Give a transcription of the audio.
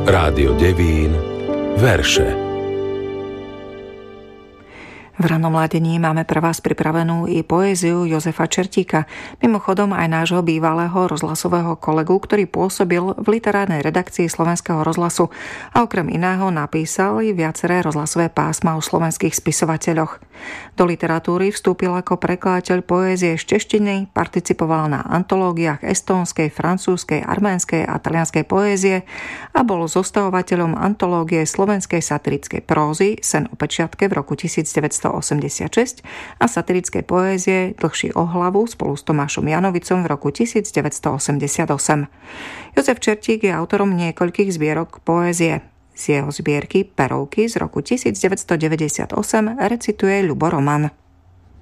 Rádio Devín, verše. V ranom mladení máme pre vás pripravenú i poéziu Jozefa Čertíka, mimochodom aj nášho bývalého rozhlasového kolegu, ktorý pôsobil v literárnej redakcii Slovenského rozhlasu a okrem iného napísal i viaceré rozhlasové pásma o slovenských spisovateľoch. Do literatúry vstúpil ako prekladateľ poézie z češtiny, participoval na antológiách estónskej, francúzskej, arménskej a talianskej poézie a bol zostavovateľom antológie slovenskej satirickej prózy Sen o pečiatke v roku 1986 a satirickej poézie Dlhší o hlavu spolu s Tomášom Janovicom v roku 1988. Jozef Čertík je autorom niekoľkých zbierok poézie. Z jeho zbierky Perovky z roku 1998 recituje Ľubo Roman.